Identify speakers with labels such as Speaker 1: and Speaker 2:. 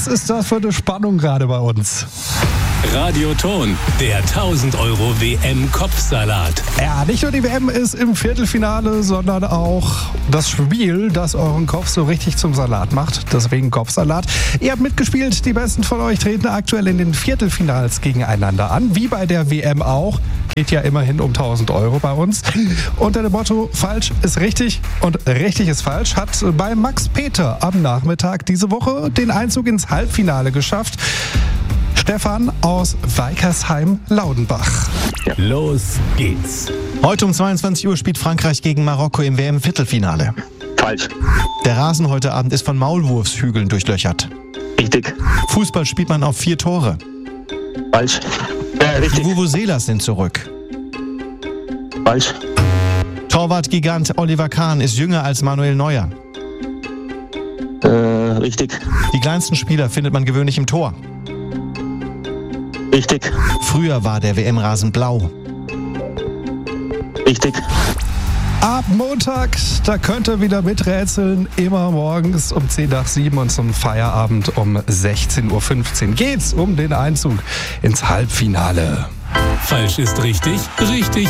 Speaker 1: Was ist das für eine Spannung gerade bei uns?
Speaker 2: Radioton, der 1000 Euro WM-Kopfsalat.
Speaker 1: Ja, nicht nur die WM ist im Viertelfinale, sondern auch das Spiel, das euren Kopf so richtig zum Salat macht. Deswegen Kopfsalat. Ihr habt mitgespielt, die Besten von euch treten aktuell in den Viertelfinals gegeneinander an. Wie bei der WM auch. Geht ja immerhin um 1000 Euro bei uns. Unter dem Motto, falsch ist richtig und richtig ist falsch, hat bei Max Peter am Nachmittag diese Woche den Einzug ins Halbfinale geschafft. Stefan aus Weikersheim-Laudenbach.
Speaker 2: Los geht's.
Speaker 3: Heute um 22 Uhr spielt Frankreich gegen Marokko im WM-Viertelfinale.
Speaker 4: Falsch.
Speaker 3: Der Rasen heute Abend ist von Maulwurfshügeln durchlöchert.
Speaker 4: Richtig.
Speaker 3: Fußball spielt man auf 4 Tore.
Speaker 4: Falsch.
Speaker 3: Die
Speaker 4: Richtig.
Speaker 3: Vuvuzelas sind zurück.
Speaker 4: Falsch.
Speaker 3: Torwart-Gigant Oliver Kahn ist jünger als Manuel Neuer.
Speaker 4: Richtig.
Speaker 3: Die kleinsten Spieler findet man gewöhnlich im Tor.
Speaker 4: Richtig.
Speaker 3: Früher war der WM-Rasen blau.
Speaker 4: Richtig.
Speaker 1: Ab Montag, da könnt ihr wieder miträtseln. Immer morgens um 10 nach 7 und zum Feierabend um 16.15 Uhr geht's um den Einzug ins Halbfinale.
Speaker 2: Falsch ist richtig, richtig